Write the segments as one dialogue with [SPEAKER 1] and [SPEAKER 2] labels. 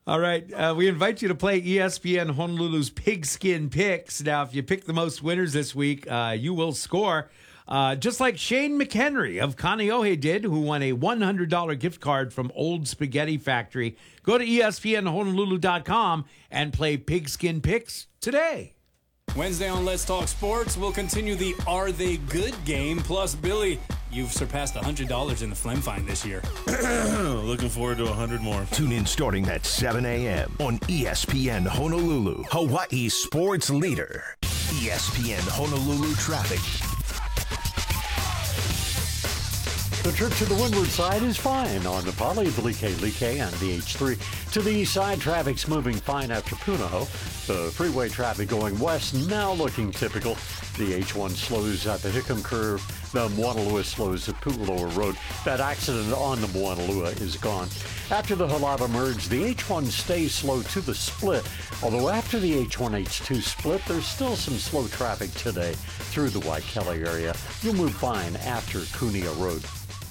[SPEAKER 1] All right. We invite you to play ESPN Honolulu's Pigskin Picks. Now, if you pick the most winners this week, you will score. Just like Shane McHenry of Kaneohe did, who won a $100 gift card from Old Spaghetti Factory. Go to ESPNHonolulu.com and play Pigskin Picks today.
[SPEAKER 2] Wednesday on Let's Talk Sports, we'll continue the Are They Good game. Plus, Billy, you've surpassed $100 in the Phlegm Find this year.
[SPEAKER 3] Looking forward to 100 more.
[SPEAKER 4] Tune in starting at 7 a.m. on ESPN Honolulu, Hawaii's sports leader. ESPN Honolulu traffic.
[SPEAKER 5] The trip to the windward side is fine on the Poly, the Like, and the H3. To the east side, traffic's moving fine after Punahou. The freeway traffic going west now looking typical. The H1 slows at the Hickam curve. The Moanalua slows at Pu'uloa Road. That accident on the Moanalua is gone. After the Halava merge, the H1 stays slow to the split. Although after the H1-H2 split, there's still some slow traffic today through the Waikele area. You'll move fine after Kunia Road.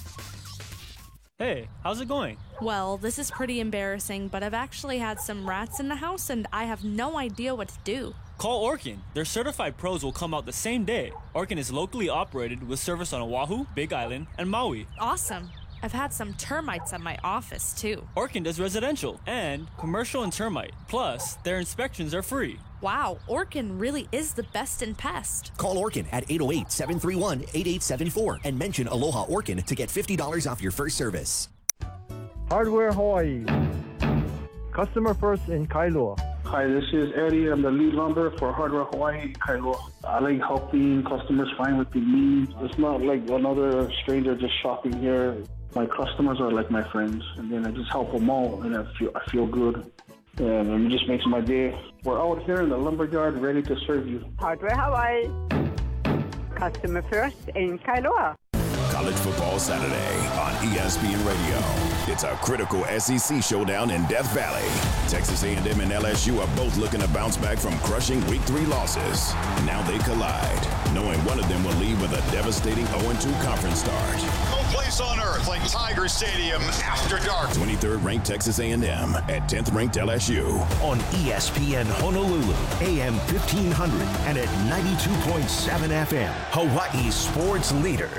[SPEAKER 6] Hey, how's it going?
[SPEAKER 7] Well, this is pretty embarrassing, but I've actually had some rats in the house and I have no idea what to do.
[SPEAKER 6] Call Orkin. Their certified pros will come out the same day. Orkin is locally operated with service on Oahu, Big Island, and Maui.
[SPEAKER 7] Awesome. I've had some termites at my office, too.
[SPEAKER 6] Orkin does residential and commercial and termite. Plus, their inspections are free.
[SPEAKER 7] Wow, Orkin really is the best in pest.
[SPEAKER 8] Call Orkin at 808-731-8874 and mention Aloha Orkin to get $50 off your first service.
[SPEAKER 9] Hardware Hawaii. Customer first in Kailua.
[SPEAKER 10] Hi, this is Eddie. I'm the lead lumber for Hardware Hawaii in Kailua. I like helping customers find what they need. It's not like another stranger just shopping here. My customers are like my friends, and then I just help them all, and I feel good. And it just makes my day. We're out here in the lumberyard ready to serve you.
[SPEAKER 11] Hardware Hawaii. Customer first in Kailua.
[SPEAKER 12] College Football Saturday on ESPN Radio. It's a critical SEC showdown in Death Valley. Texas A&M and LSU are both looking to bounce back from crushing Week 3 losses. Now they collide, knowing one of them will leave with a devastating 0-2 conference start.
[SPEAKER 13] No place on earth like Tiger Stadium after dark.
[SPEAKER 12] 23rd ranked Texas A&M at 10th ranked LSU.
[SPEAKER 4] On ESPN Honolulu, AM 1500 and at 92.7 FM, Hawaii's sports leader.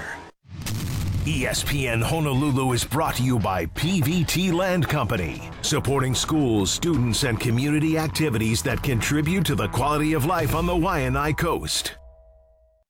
[SPEAKER 4] ESPN Honolulu is brought to you by PVT Land Company, supporting schools, students, and community activities that contribute to the quality of life on the Waianae Coast.